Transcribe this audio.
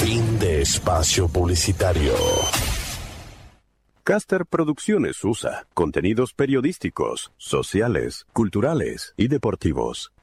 Fin de espacio publicitario. Caster Producciones USA. Contenidos periodísticos, sociales, culturales y deportivos.